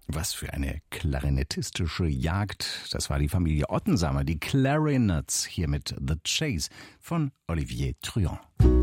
Was für eine klarinettistische Jagd. Das war die Familie Ottensamer, die Clarinets, hier mit The Chase von Olivier Truand.